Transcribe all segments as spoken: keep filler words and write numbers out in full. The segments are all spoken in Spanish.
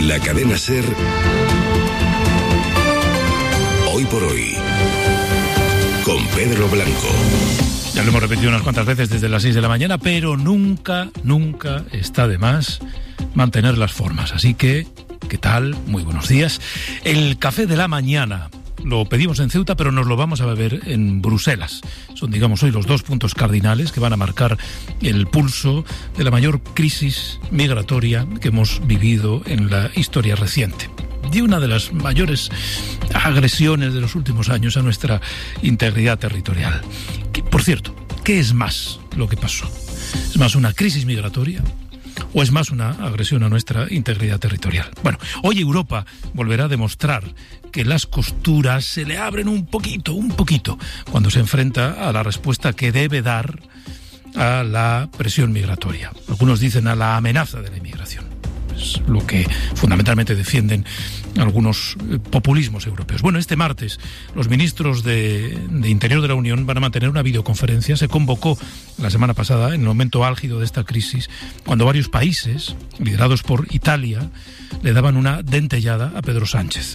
La cadena SER. Hoy por hoy. Con Pedro Blanco. Ya lo hemos repetido unas cuantas veces desde las seis de la mañana, pero nunca, nunca está de más mantener las formas. Así que, ¿qué tal? Muy buenos días. El café de la mañana lo pedimos en Ceuta, pero nos lo vamos a beber en Bruselas. Son, digamos, hoy los dos puntos cardinales que van a marcar el pulso de la mayor crisis migratoria que hemos vivido en la historia reciente. Y una de las mayores agresiones de los últimos años a nuestra integridad territorial. Que, por cierto, ¿qué es más lo que pasó? ¿Es más una crisis migratoria o es más una agresión a nuestra integridad territorial? Bueno, hoy Europa volverá a demostrar que las costuras se le abren un poquito, un poquito, cuando se enfrenta a la respuesta que debe dar a la presión migratoria. Algunos dicen a la amenaza de la inmigración. Es lo que fundamentalmente defienden algunos populismos europeos. Bueno, este martes los ministros de, de Interior de la Unión van a mantener una videoconferencia. Se convocó la semana pasada, en el momento álgido de esta crisis, cuando varios países, liderados por Italia, le daban una dentellada a Pedro Sánchez.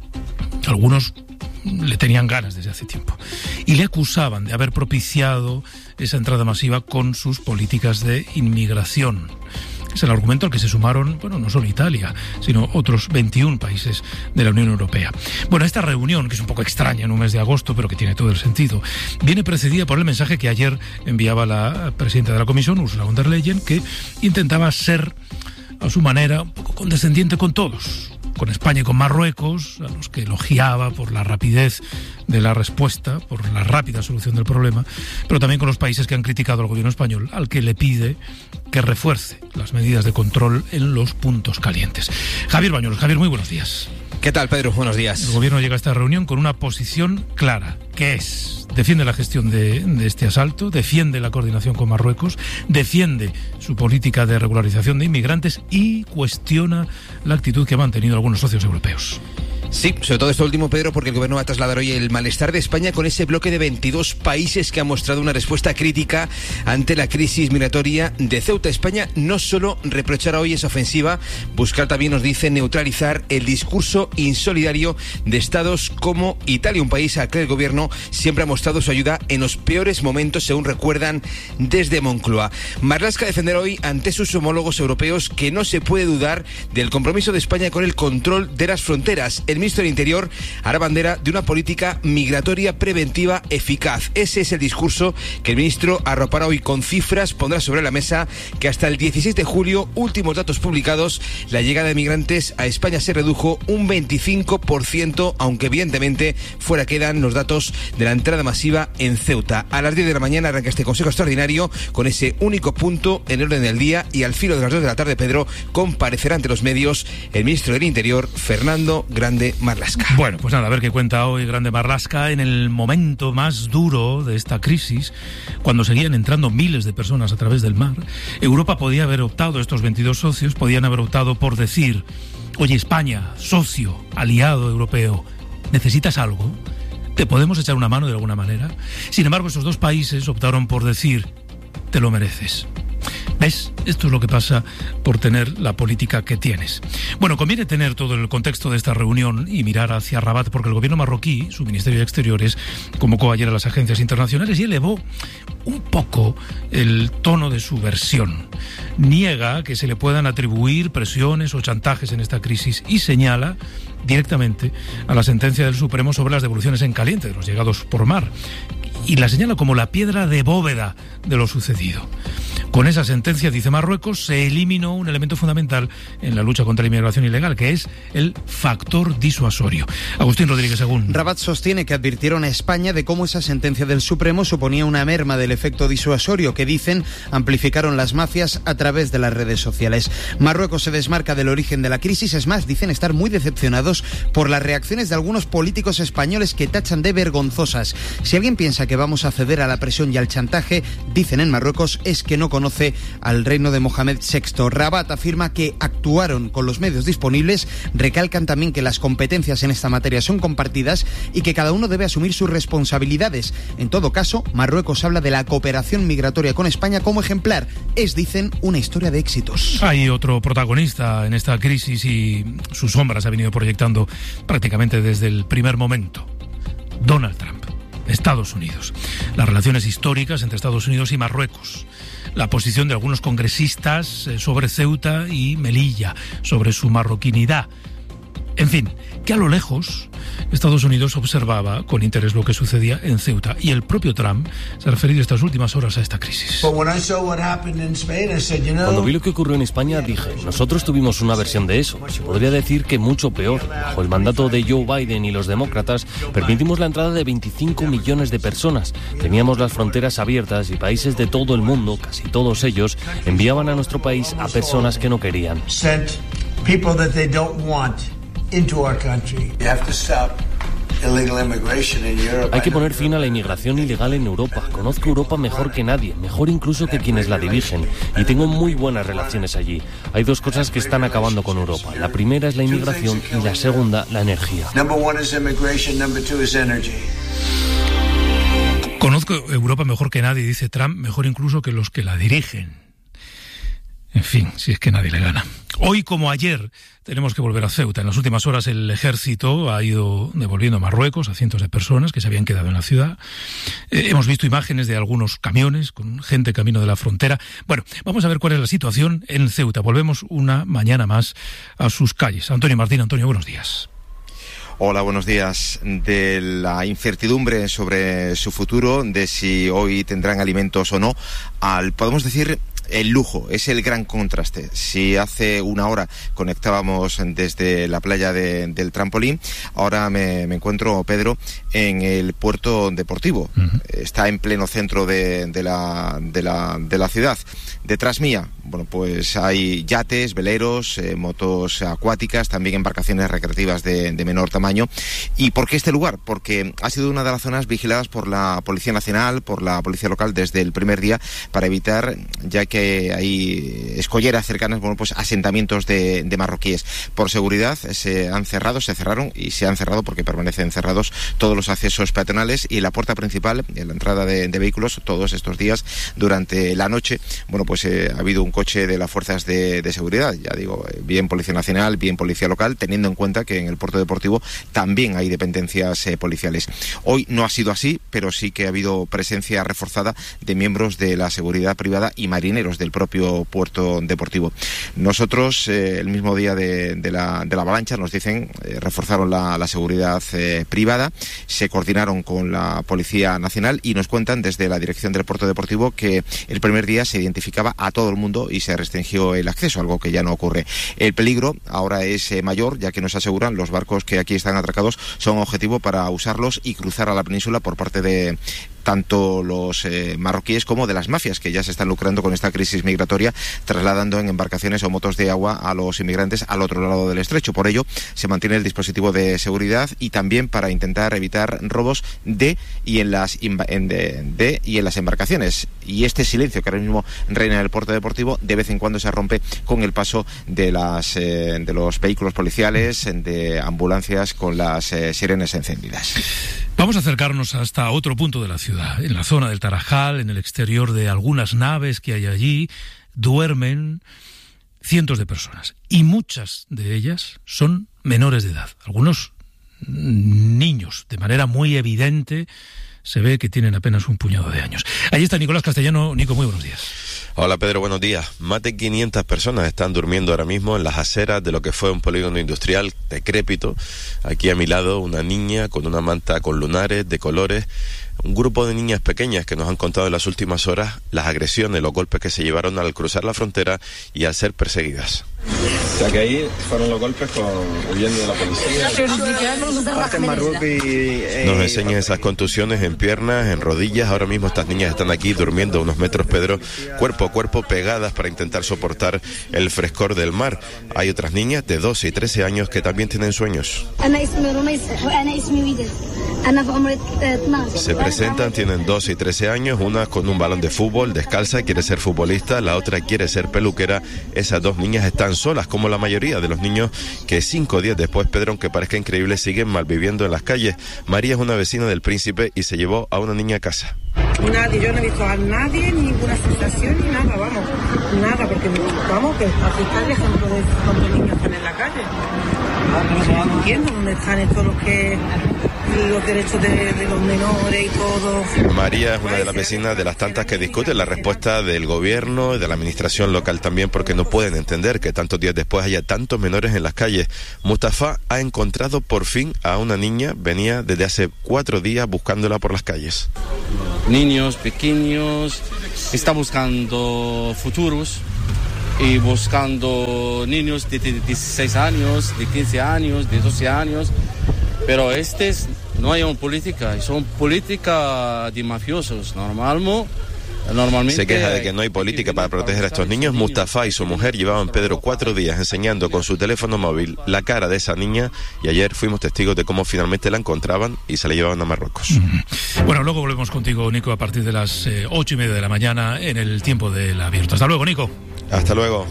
Algunos le tenían ganas desde hace tiempo y le acusaban de haber propiciado esa entrada masiva con sus políticas de inmigración. Es el argumento al que se sumaron, bueno, no solo Italia, sino otros veintiún países de la Unión Europea. Bueno, esta reunión, que es un poco extraña en un mes de agosto, pero que tiene todo el sentido, viene precedida por el mensaje que ayer enviaba la presidenta de la Comisión, Ursula von der Leyen, que intentaba ser, a su manera, un poco condescendiente con todos. Con España y con Marruecos, a los que elogiaba por la rapidez de la respuesta, por la rápida solución del problema, pero también con los países que han criticado al gobierno español, al que le pide que refuerce las medidas de control en los puntos calientes. Javier Bañuelos. Javier, muy buenos días. ¿Qué tal, Pedro? Buenos días. El gobierno llega a esta reunión con una posición clara, que es: defiende la gestión de, de este asalto, defiende la coordinación con Marruecos, defiende su política de regularización de inmigrantes y cuestiona la actitud que han mantenido algunos socios europeos. Sí, sobre todo esto último, Pedro, porque el gobierno va a trasladar hoy el malestar de España con ese bloque de veintidós países que han mostrado una respuesta crítica ante la crisis migratoria de Ceuta. España no solo reprochará hoy esa ofensiva, buscar también, nos dice, neutralizar el discurso insolidario de estados como Italia, un país al que el gobierno siempre ha mostrado su ayuda en los peores momentos, según recuerdan desde Moncloa. Marlaska defenderá hoy ante sus homólogos europeos que no se puede dudar del compromiso de España con el control de las fronteras. El ministro del Interior hará bandera de una política migratoria preventiva eficaz. Ese es el discurso que el ministro arropará hoy con cifras. Pondrá sobre la mesa que hasta el dieciséis de julio, últimos datos publicados, la llegada de migrantes a España se redujo un veinticinco por ciento, aunque evidentemente fuera quedan los datos de la entrada masiva en Ceuta. A las diez de la mañana arranca este Consejo Extraordinario con ese único punto en el orden del día, y al filo de las dos de la tarde, Pedro, comparecerá ante los medios el ministro del Interior, Fernando Grande Marlaska. Bueno, pues nada, a ver qué cuenta hoy Grande Marlaska en el momento más duro de esta crisis, cuando seguían entrando miles de personas a través del mar. Europa podía haber optado, estos veintidós socios podían haber optado por decir: oye, España, socio, aliado europeo, ¿necesitas algo? ¿Te podemos echar una mano de alguna manera? Sin embargo, esos dos países optaron por decir: te lo mereces. ¿Ves? Esto es lo que pasa por tener la política que tienes. Bueno, conviene tener todo el contexto de esta reunión y mirar hacia Rabat, porque el gobierno marroquí, su Ministerio de Exteriores, convocó ayer a las agencias internacionales y elevó un poco el tono de su versión. Niega que se le puedan atribuir presiones o chantajes en esta crisis y señala directamente a la sentencia del Supremo sobre las devoluciones en caliente de los llegados por mar, y la señala como la piedra de bóveda de lo sucedido. Con esa sentencia, dice Marruecos, se eliminó un elemento fundamental en la lucha contra la inmigración ilegal, que es el factor disuasorio. Agustín Rodríguez Agún. Rabat sostiene que advirtieron a España de cómo esa sentencia del Supremo suponía una merma del efecto disuasorio que, dicen, amplificaron las mafias a través de las redes sociales. Marruecos se desmarca del origen de la crisis, es más, dicen estar muy decepcionados por las reacciones de algunos políticos españoles que tachan de vergonzosas. Si alguien piensa que vamos a ceder a la presión y al chantaje, dicen en Marruecos, es que no conoce reconoce al reino de Mohamed sexto. Rabat afirma que actuaron con los medios disponibles, recalcan también que las competencias en esta materia son compartidas y que cada uno debe asumir sus responsabilidades. En todo caso, Marruecos habla de la cooperación migratoria con España como ejemplar. Es, dicen, una historia de éxitos. Hay otro protagonista en esta crisis y sus sombras ha venido proyectando prácticamente desde el primer momento. Donald Trump, Estados Unidos. Las relaciones históricas entre Estados Unidos y Marruecos. La posición de algunos congresistas sobre Ceuta y Melilla, sobre su marroquinidad. En fin, que a lo lejos Estados Unidos observaba con interés lo que sucedía en Ceuta y el propio Trump se ha referido estas últimas horas a esta crisis. Cuando vi lo que ocurrió en España dije, nosotros tuvimos una versión de eso. Se podría decir que mucho peor. Bajo el mandato de Joe Biden y los demócratas permitimos la entrada de veinticinco millones de personas. Teníamos las fronteras abiertas y países de todo el mundo, casi todos ellos, enviaban a nuestro país a personas que no querían. Hay que poner fin a la inmigración ilegal en Europa. Conozco Europa mejor que nadie, mejor incluso que quienes la dirigen, y tengo muy buenas relaciones allí. Hay dos cosas que están acabando con Europa. La primera es la inmigración y la segunda, la energía. Conozco Europa mejor que nadie, dice Trump, mejor incluso que los que la dirigen. En fin, si es que nadie le gana. Hoy, como ayer, tenemos que volver a Ceuta. En las últimas horas el ejército ha ido devolviendo a Marruecos a cientos de personas que se habían quedado en la ciudad. Eh, hemos visto imágenes de algunos camiones con gente camino de la frontera. Bueno, vamos a ver cuál es la situación en Ceuta. Volvemos una mañana más a sus calles. Antonio Martín, Antonio, buenos días. Hola, buenos días. De la incertidumbre sobre su futuro, de si hoy tendrán alimentos o no, al, podemos decir, el lujo. Es el gran contraste. Si hace una hora conectábamos desde la playa de, del Trampolín, ahora me, me encuentro, Pedro, en el puerto deportivo. Uh-huh. Está en pleno centro de, de, la, de, la, de la ciudad. Detrás mía, bueno, pues hay yates, veleros, eh, motos acuáticas, también embarcaciones recreativas de, de menor tamaño. ¿Y por qué este lugar? Porque ha sido una de las zonas vigiladas por la Policía Nacional, por la Policía Local desde el primer día, para evitar, ya que hay escolleras cercanas, bueno, pues asentamientos de, de marroquíes. Por seguridad se han cerrado, se cerraron y se han cerrado porque permanecen cerrados todos los accesos peatonales y la puerta principal, en la entrada de, de vehículos, todos estos días durante la noche, bueno, pues eh, ha habido un coche de las fuerzas de, de seguridad, ya digo, bien Policía Nacional, bien Policía Local, teniendo en cuenta que en el puerto deportivo también hay dependencias eh, policiales. Hoy no ha sido así, pero sí que ha habido presencia reforzada de miembros de la seguridad privada y marineros del propio puerto deportivo. Nosotros, eh, el mismo día de, de, la, de la avalancha, nos dicen, eh, reforzaron la, la seguridad eh, privada, se coordinaron con la Policía Nacional y nos cuentan desde la dirección del puerto deportivo que el primer día se identificaba a todo el mundo y se restringió el acceso, algo que ya no ocurre. El peligro ahora es eh, mayor, ya que nos aseguran los barcos que aquí están atracados son objetivo para usarlos y cruzar a la península por parte de tanto los eh, marroquíes como de las mafias que ya se están lucrando con esta crisis migratoria, trasladando en embarcaciones o motos de agua a los inmigrantes al otro lado del estrecho. Por ello, se mantiene el dispositivo de seguridad y también para intentar evitar robos de y en las en de, de y en las embarcaciones. Y este silencio que ahora mismo reina en el puerto deportivo de vez en cuando se rompe con el paso de las eh, de los vehículos policiales, de ambulancias con las eh, sirenas encendidas. Vamos a acercarnos hasta otro punto de la ciudad, en la zona del Tarajal, en el exterior de algunas naves que hay allí, duermen cientos de personas y muchas de ellas son menores de edad, algunos niños, de manera muy evidente se ve que tienen apenas un puñado de años. Allí está Nicolás Castellano. Nico, muy buenos días. Hola Pedro, buenos días. Más de quinientas personas están durmiendo ahora mismo en las aceras de lo que fue un polígono industrial decrépito. Aquí a mi lado una niña con una manta con lunares de colores. Un grupo de niñas pequeñas que nos han contado en las últimas horas las agresiones, los golpes que se llevaron al cruzar la frontera y al ser perseguidas. O sea que ahí fueron los golpes con, huyendo de la policía. Nos enseñan esas contusiones en piernas, en rodillas. Ahora mismo estas niñas están aquí durmiendo a unos metros, Pedro, cuerpo a cuerpo, pegadas para intentar soportar el frescor del mar. Hay otras niñas de doce y trece años que también tienen sueños. Se presentan, tienen doce y trece años, una con un balón de fútbol, descalza, quiere ser futbolista, la otra quiere ser peluquera. Esas dos niñas están solas, como la mayoría de los niños que cinco días después, Pedro, aunque parezca increíble, siguen malviviendo en las calles. María es una vecina del Príncipe y se llevó a una niña a casa. Nadie, yo no he visto a nadie, ninguna sensación ni nada, vamos, nada, porque vamos, que así está el ejemplo de cuántos niños están en la calle. No entiendo dónde están estos los que los derechos de, de los menores y todo. María es una de las vecinas de las tantas que discuten la respuesta del gobierno y de la administración local también, porque no pueden entender que tantos días después haya tantos menores en las calles. Mustafa ha encontrado por fin a una niña, venía desde hace cuatro días buscándola por las calles. Niños pequeños, está buscando futuros y buscando niños de dieciséis años, de quince años, de doce años, pero estos no hay una política, son política de mafiosos, normal, normalmente. Se queja de que no hay política para proteger a estos niños. Mustafa y su mujer llevaban, Pedro, cuatro días enseñando con su teléfono móvil la cara de esa niña y ayer fuimos testigos de cómo finalmente la encontraban y se la llevaban a Marruecos. Mm. Bueno, luego volvemos contigo, Nico, a partir de las eh, ocho y media de la mañana en el tiempo del abierto. Hasta luego, Nico. Hasta luego.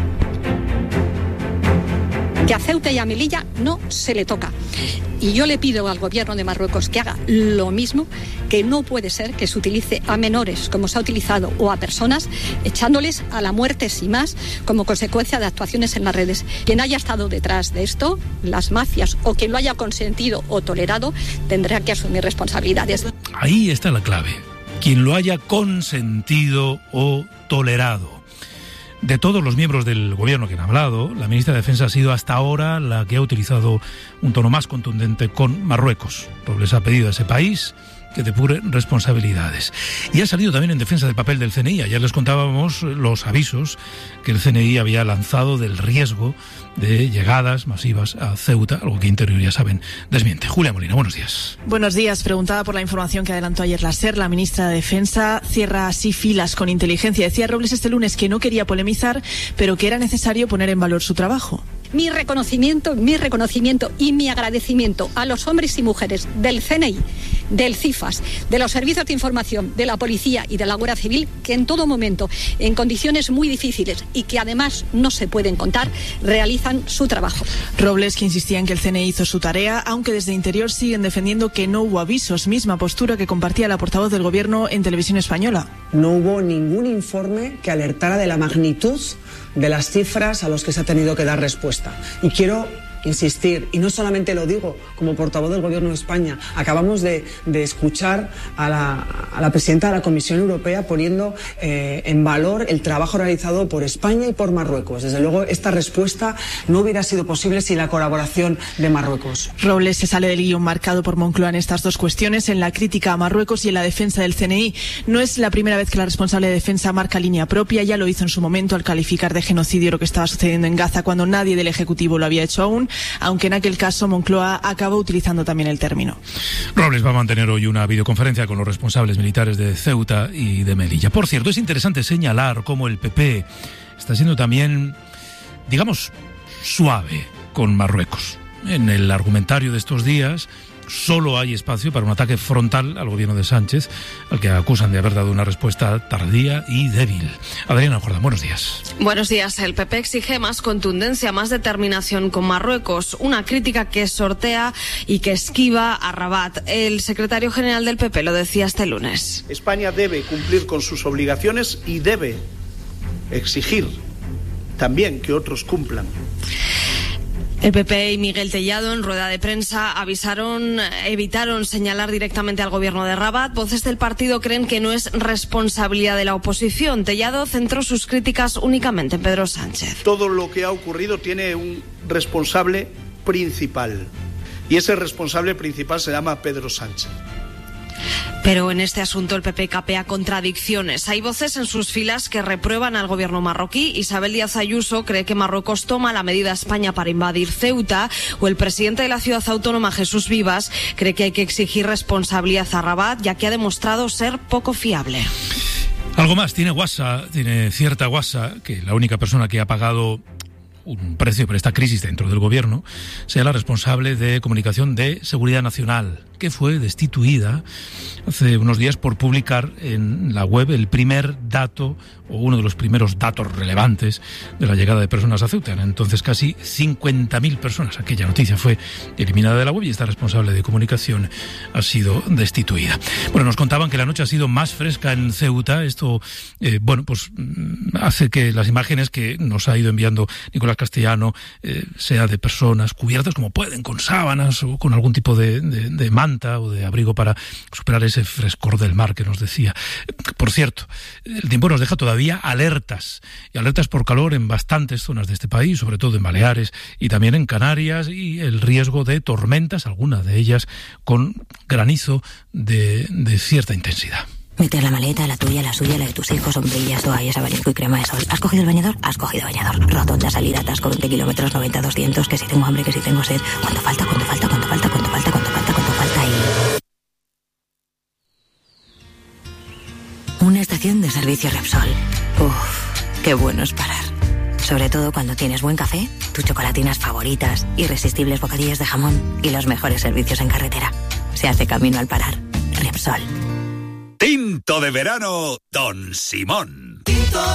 Que a Ceuta y a Melilla no se le toca. Y yo le pido al gobierno de Marruecos que haga lo mismo, que no puede ser que se utilice a menores como se ha utilizado o a personas, echándoles a la muerte sin más como consecuencia de actuaciones en las redes. Quien haya estado detrás de esto, las mafias o quien lo haya consentido o tolerado, tendrá que asumir responsabilidades. Ahí está la clave. Quien lo haya consentido o tolerado. De todos los miembros del gobierno que han hablado, la ministra de Defensa ha sido hasta ahora la que ha utilizado un tono más contundente con Marruecos. Robles ha pedido a ese país que depure responsabilidades. Y ha salido también en defensa del papel del C N I. Ayer les contábamos los avisos que el C N I había lanzado del riesgo de llegadas masivas a Ceuta, algo que Interior, ya saben, desmiente. Julia Molina, buenos días. Buenos días. Preguntada por la información que adelantó ayer la SER, la ministra de Defensa cierra así filas con inteligencia. Decía Robles este lunes que no quería polemizar, pero que era necesario poner en valor su trabajo. Mi reconocimiento, mi reconocimiento y mi agradecimiento a los hombres y mujeres del C N I, del CIFAS, de los servicios de información, de la policía y de la Guardia Civil, que en todo momento, en condiciones muy difíciles y que además no se pueden contar, realizan su trabajo. Robles, que insistía en que el C N I hizo su tarea, aunque desde Interior siguen defendiendo que no hubo avisos, misma postura que compartía la portavoz del Gobierno en Televisión Española. No hubo ningún informe que alertara de la magnitud de las cifras a los que se ha tenido que dar respuesta. Y quiero insistir, y no solamente lo digo como portavoz del Gobierno de España, acabamos de, de escuchar a la, a la presidenta de la Comisión Europea poniendo eh, en valor el trabajo realizado por España y por Marruecos. Desde luego, esta respuesta no hubiera sido posible sin la colaboración de Marruecos. Robles se sale del guión marcado por Moncloa en estas dos cuestiones, en la crítica a Marruecos y en la defensa del C N I. No es la primera vez que la responsable de defensa marca línea propia, ya lo hizo en su momento al calificar de genocidio lo que estaba sucediendo en Gaza cuando nadie del Ejecutivo lo había hecho aún, aunque en aquel caso Moncloa acabó utilizando también el término. Robles va a mantener hoy una videoconferencia con los responsables militares de Ceuta y de Melilla. Por cierto, es interesante señalar cómo el P P está siendo también, digamos, suave con Marruecos. En el argumentario de estos días solo hay espacio para un ataque frontal al gobierno de Sánchez, al que acusan de haber dado una respuesta tardía y débil. Adriana Jordán, buenos días. Buenos días. El P P exige más contundencia, más determinación con Marruecos, una crítica que sortea y que esquiva a Rabat. El secretario general del P P lo decía este lunes. España debe cumplir con sus obligaciones y debe exigir también que otros cumplan. El P P y Miguel Tellado en rueda de prensa avisaron, evitaron señalar directamente al gobierno de Rabat. Voces del partido creen que no es responsabilidad de la oposición. Tellado centró sus críticas únicamente en Pedro Sánchez. Todo lo que ha ocurrido tiene un responsable principal y ese responsable principal se llama Pedro Sánchez. Pero en este asunto el P P capea contradicciones. Hay voces en sus filas que reprueban al gobierno marroquí. Isabel Díaz Ayuso cree que Marruecos toma la medida a España para invadir Ceuta, o el presidente de la ciudad autónoma, Jesús Vivas, cree que hay que exigir responsabilidad a Rabat, ya que ha demostrado ser poco fiable. Algo más, tiene guasa, tiene cierta guasa, que la única persona que ha pagado un precio por esta crisis dentro del gobierno sea la responsable de comunicación de Seguridad Nacional, que fue destituida hace unos días por publicar en la web el primer dato o uno de los primeros datos relevantes de la llegada de personas a Ceuta. Entonces casi cincuenta mil personas. Aquella noticia fue eliminada de la web y esta responsable de comunicación ha sido destituida. Bueno, nos contaban que la noche ha sido más fresca en Ceuta. Esto, eh, bueno, pues hace que las imágenes que nos ha ido enviando Nicolás Castellano eh, sea de personas cubiertas como pueden, con sábanas o con algún tipo de, de, de manta o de abrigo para superar ese frescor del mar que nos decía. Por cierto, el tiempo nos deja todavía alertas, y alertas por calor en bastantes zonas de este país, sobre todo en Baleares y también en Canarias, y el riesgo de tormentas, algunas de ellas con granizo de, de cierta intensidad. Meter la maleta, la tuya, la suya, la de tus hijos, sombrillas, toallas, abanico y crema de sol. ¿Has cogido el bañador? Has cogido bañador. Rotonda, salida, atasco, veinte kilómetros, noventa, doscientos, que si tengo hambre, que si tengo sed. ¿Cuánto falta? ¿Cuánto falta? ¿Cuánto falta? ¿Cuánto falta? ¿Cuánto falta? ¿Cuánto falta? Y... una estación de servicio Repsol. Uf, qué bueno es parar. Sobre todo cuando tienes buen café, tus chocolatinas favoritas, irresistibles bocadillas de jamón y los mejores servicios en carretera. Se hace camino al parar. Repsol. Tinto de verano, Don Simón.